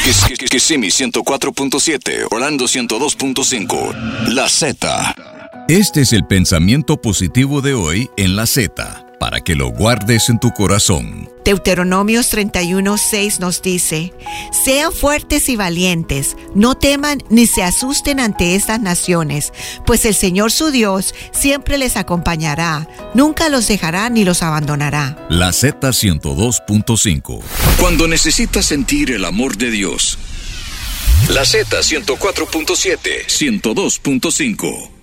Kissimmee 104.7, Orlando 102.5. La Z. Este es el pensamiento positivo de hoy en La Z, para que lo guardes en tu corazón. Deuteronomios 31:6 nos dice: sean fuertes y valientes, no teman ni se asusten ante estas naciones, pues el Señor su Dios siempre les acompañará, nunca los dejará ni los abandonará. La Z 102.5. Cuando necesitas sentir el amor de Dios. La Z 104.7, 102.5.